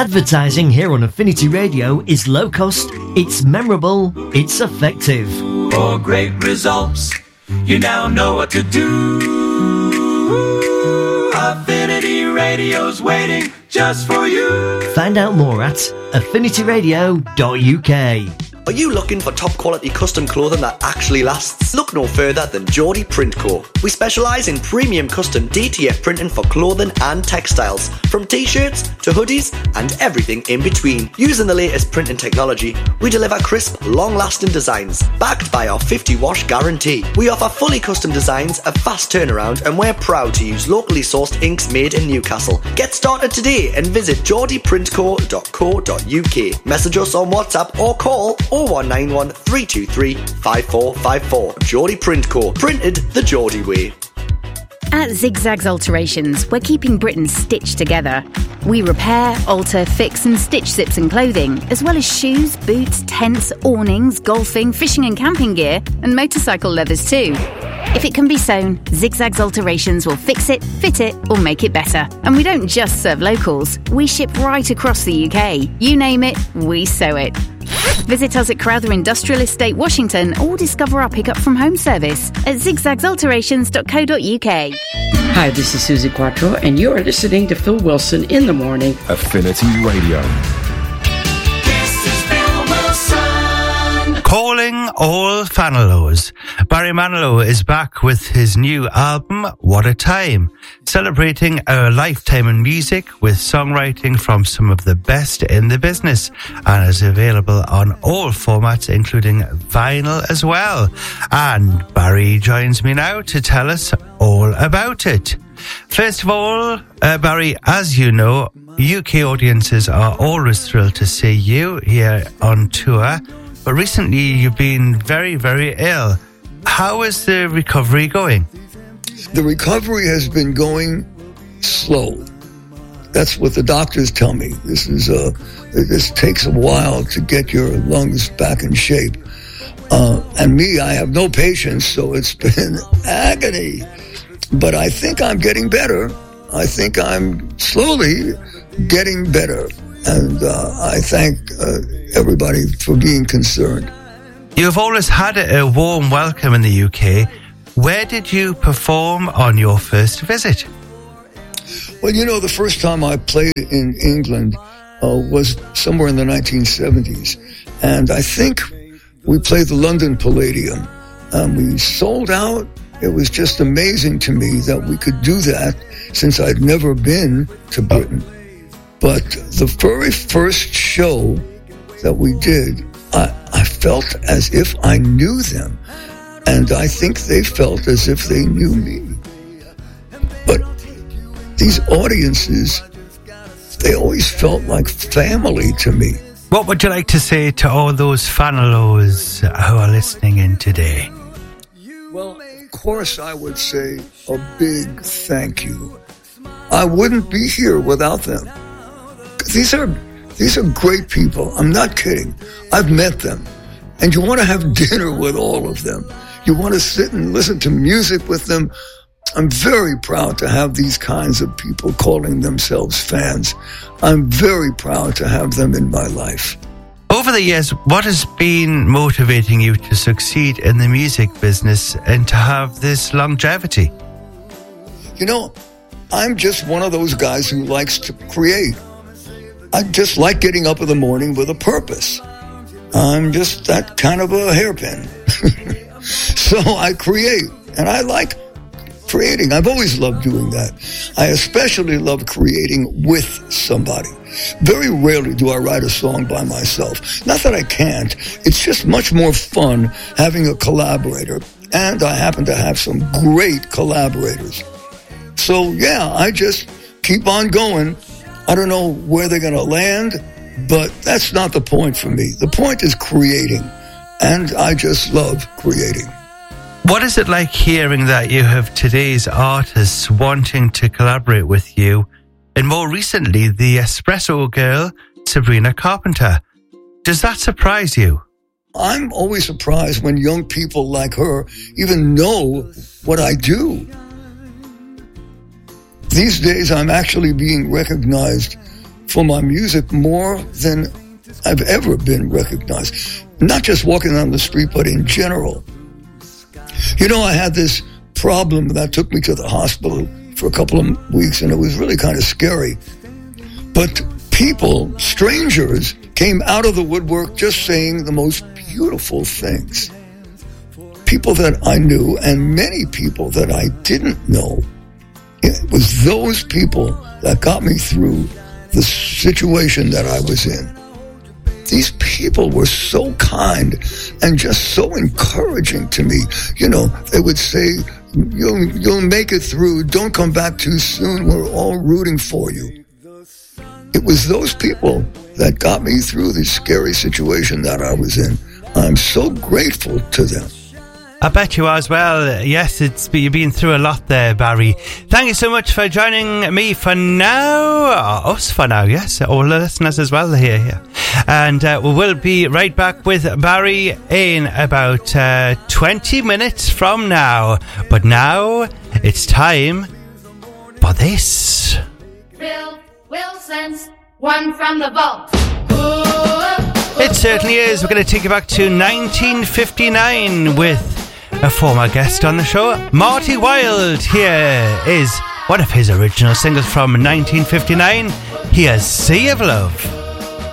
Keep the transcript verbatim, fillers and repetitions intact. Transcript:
Advertising here on Affinity Radio is low cost, it's memorable, it's effective. For great results, you now know what to do. Affinity Radio's waiting just for you. Find out more at affinity radio dot U K. Are you looking for top quality custom clothing that actually lasts? Look no further than Geordie Print Co. We specialise in premium custom D T F printing for clothing and textiles, from t-shirts to hoodies and everything in between. Using the latest printing technology, we deliver crisp, long-lasting designs, backed by our fifty wash guarantee. We offer fully custom designs, a fast turnaround, and we're proud to use locally sourced inks made in Newcastle. Get started today and visit geordie print co dot co dot U K. Message us on WhatsApp or call oh one nine one, three two three, five four five four. Geordie Print Co. Printed the Geordie way. At Zigzags Alterations, we're keeping Britain stitched together. We repair, alter, fix and stitch zips and clothing, as well as shoes, boots, tents, awnings, golfing, fishing and camping gear, and motorcycle leathers too. If it can be sewn, Zigzags Alterations will fix it, fit it, or make it better. And we don't just serve locals. We ship right across the U K. You name it, we sew it. Visit us at Crowther Industrial Estate, Washington, or discover our pick-up from home service at zigzags alterations dot co dot U K. Hi, this is Susie Quattro, and you're listening to Phil Wilson in the morning. Affinity Radio. This is Phil Wilson. Calling all Fanilows. Barry Manilow is back with his new album, What a Time, celebrating a lifetime in music with songwriting from some of the best in the business, and is available on all formats, including vinyl as well. And Barry joins me now to tell us all about it. First of all, uh, Barry, as you know, U K audiences are always thrilled to see you here on tour, but recently you've been very, very ill. How is the recovery going? The recovery has been going slow. That's what the doctors tell me. This is a, this takes a while to get your lungs back in shape. Uh, and me, I have no patience, so it's been agony. But I think I'm getting better. I think I'm slowly getting better. And uh, I thank uh, everybody for being concerned. You've always had a warm welcome in the U K. Where did you perform on your first visit? Well, you know, the first time I played in England uh, was somewhere in the nineteen seventies. And I think we played the London Palladium. And we sold out. It was just amazing to me that we could do that since I'd never been to Britain. But the very first show that we did, I, I felt as if I knew them. And I think they felt as if they knew me. But these audiences, they always felt like family to me. What would you like to say to all those Fanilows who are listening in today? Well, of course I would say a big thank you. I wouldn't be here without them. These are these are great people. I'm not kidding. I've met them. And you want to have dinner with all of them. You want to sit and listen to music with them. I'm very proud to have these kinds of people calling themselves fans. I'm very proud to have them in my life. Over the years, what has been motivating you to succeed in the music business and to have this longevity? You know, I'm just one of those guys who likes to create. I just like getting up in the morning with a purpose. I'm just that kind of a hairpin. So I create, and I like creating. I've always loved doing that. I especially love creating with somebody. Very rarely do I write a song by myself. Not that I can't. It's just much more fun having a collaborator. And I happen to have some great collaborators. So yeah, I just keep on going. I don't know where they're going to land, but that's not the point for me. The point is creating. And I just love creating. What is it like hearing that you have today's artists wanting to collaborate with you, and more recently, the Espresso girl, Sabrina Carpenter? Does that surprise you? I'm always surprised when young people like her even know what I do. These days, I'm actually being recognized for my music more than I've ever been recognized. Not just walking down the street, but in general. You know, I had this problem that took me to the hospital for a couple of weeks, and it was really kind of scary. But people, strangers, came out of the woodwork just saying the most beautiful things. People that I knew and many people that I didn't know. It was those people that got me through the situation that I was in. These people were so kind and just so encouraging to me. You know, they would say, you'll, you'll make it through. Don't come back too soon. We're all rooting for you. It was those people that got me through the scary situation that I was in. I'm so grateful to them. I bet you are as well. Yes, it's you've been through a lot there, Barry. Thank you so much for joining me for now. Uh, us for now, yes. All the listeners as well here. here. And uh, we will be right back with Barry in about uh, twenty minutes from now. But now it's time for this. Bill Wilson's One from the Vault. It certainly is. We're going to take you back to nineteen fifty-nine with a former guest on the show, Marty Wilde. Here is one of his original singles from nineteen fifty-nine. Here's Sea of Love.